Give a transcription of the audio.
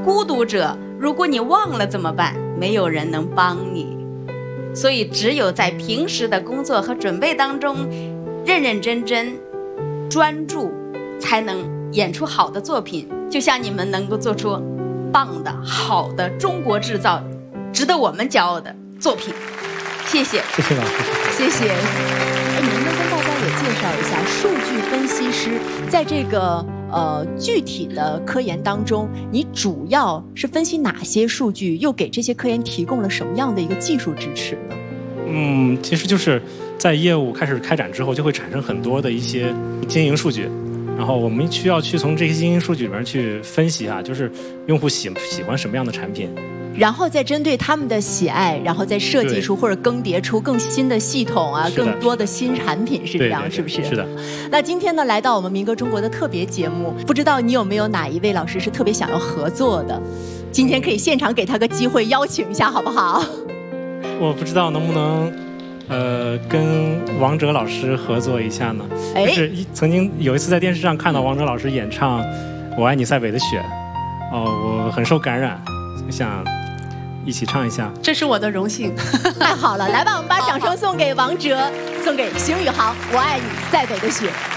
孤独者，如果你忘了怎么办？没有人能帮你。所以只有在平时的工作和准备当中，认认真真、专注，才能演出好的作品。就像你们能够做出棒的、好的中国制造、值得我们骄傲的作品。谢谢， 谢谢老师， 谢谢。 你能不能跟大家也介绍一下数据分析师在这个具体的科研当中，你主要是分析哪些数据，又给这些科研提供了什么样的一个技术支持呢？ 其实就是在业务开始开展之后，就会产生很多的一些经营数据，然后我们需要去从这些经营数据里面去分析就是用户喜欢什么样的产品， 然后再针对他们的喜爱，然后再设计出或者更迭出更新的系统更多的新产品，是这样，是不是？ 是的。 那今天呢，来到我们民歌中国的特别节目，不知道你有没有哪一位老师是特别想要合作的？今天可以现场给他个机会邀请一下，好不好？ 我不知道能不能跟王哲老师合作一下呢？就是曾经有一次在电视上看到王哲老师演唱《我爱你塞北的雪》，我很受感染，想一起唱一下。 这是我的荣幸。 太好了，来吧，我们把掌声送给王哲，送给邢宇航，《我爱你塞北的雪》。